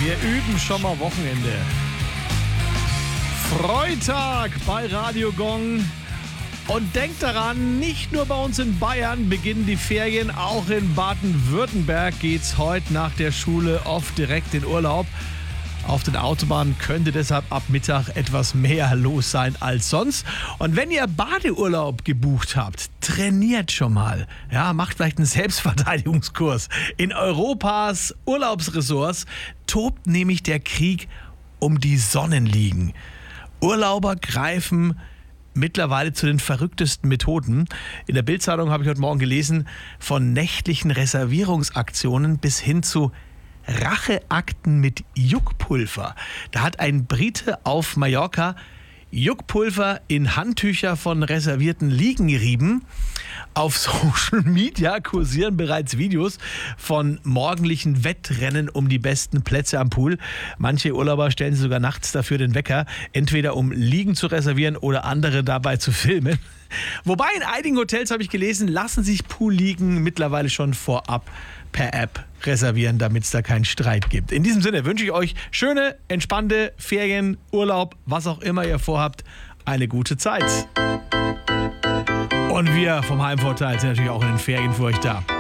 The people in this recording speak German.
Wir üben schon mal Wochenende. Freitag bei Radio Gong. Und denkt daran, nicht nur bei uns in Bayern beginnen die Ferien, auch in Baden-Württemberg geht's heute nach der Schule oft direkt in Urlaub. Auf den Autobahnen könnte deshalb ab Mittag etwas mehr los sein als sonst. Und wenn ihr Badeurlaub gebucht habt, trainiert schon mal. Ja, macht vielleicht einen Selbstverteidigungskurs. In Europas Urlaubsresorts tobt nämlich der Krieg um die Sonnenliegen. Urlauber greifen mittlerweile zu den verrücktesten Methoden. In der Bild-Zeitung habe ich heute Morgen gelesen, von nächtlichen Reservierungsaktionen bis hin zu Racheakten mit Juckpulver. Da hat ein Brite auf Mallorca Juckpulver in Handtücher von reservierten Liegen gerieben. Auf Social Media kursieren bereits Videos von morgendlichen Wettrennen um die besten Plätze am Pool. Manche Urlauber stellen sich sogar nachts dafür den Wecker, entweder um Liegen zu reservieren oder andere dabei zu filmen. Wobei in einigen Hotels, habe ich gelesen, lassen sich Poolliegen mittlerweile schon vorab per App reservieren, damit es da keinen Streit gibt. In diesem Sinne wünsche ich euch schöne, entspannte Ferien, Urlaub, was auch immer ihr vorhabt, eine gute Zeit. Und wir vom Heimvorteil sind natürlich auch in den Ferien für euch da.